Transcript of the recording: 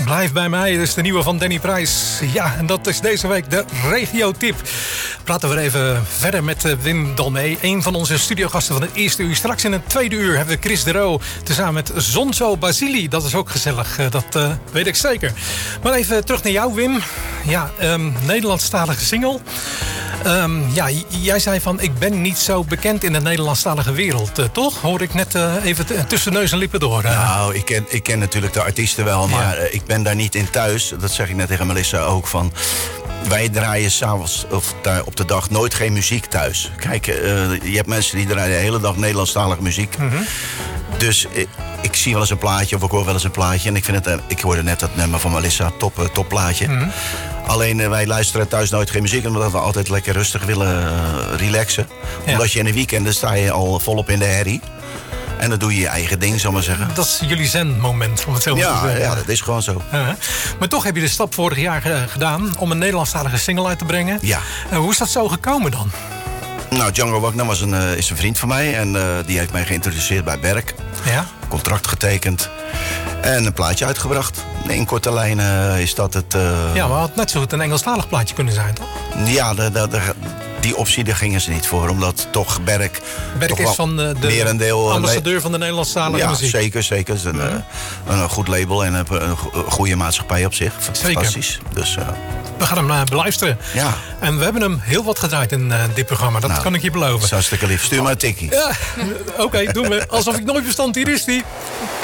Blijf bij mij, dat is de nieuwe van Danny Prijs. Ja, en dat is deze week de Regio-tip. Praten we even verder met Wim Dalmee, een van onze studiogasten van het eerste uur. Straks in het tweede uur hebben we Chris de Roo tezamen met Zonzo Basili. Dat is ook gezellig, dat weet ik zeker. Maar even terug naar jou, Wim. Ja, Nederlandstalige single. Jij zei van, ik ben niet zo bekend in de Nederlandstalige wereld, toch? Hoor ik net even tussen neus en lippen door. Nou, ik ken natuurlijk de artiesten wel, maar ik ben daar niet in thuis. Dat zeg ik net tegen Melissa ook, van... Wij draaien s'avonds of daar op de dag nooit geen muziek thuis. Kijk, je hebt mensen die draaien de hele dag Nederlandstalige muziek. Mm-hmm. Dus ik zie wel eens een plaatje of ik hoor wel eens een plaatje. En ik hoorde net dat nummer van Melissa, top plaatje. Mm-hmm. Alleen wij luisteren thuis nooit geen muziek, omdat we altijd lekker rustig willen relaxen. Ja. Omdat je in de weekenden sta je al volop in de herrie. En dan doe je je eigen ding, zal ik maar zeggen. Dat is jullie zen-moment, om het zo te zeggen. Ja, dat is gewoon zo. Maar toch heb je de stap vorig jaar gedaan om een Nederlandstalige single uit te brengen. Ja. Hoe is dat zo gekomen dan? Nou, Django Wagner is een vriend van mij. En die heeft mij geïntroduceerd bij Berk. Ja. Contract getekend. En een plaatje uitgebracht. In korte lijnen is dat het... Ja, maar had net zo goed een Engelstalig plaatje kunnen zijn, toch? Ja, die optie daar gingen ze niet voor. Omdat toch Berk is van de ambassadeur van de Nederlandstalige muziek. Ja, zeker. Het is een goed label en een goede maatschappij op zich. Fantastisch. Dus, we gaan hem beluisteren. Ja. En we hebben hem heel wat gedraaid in dit programma. Dat kan ik je beloven. Dat is hartstikke lief. Stuur maar een tikkie. Ja, oké, doen we. Alsof ik nooit verstand. Hier is die.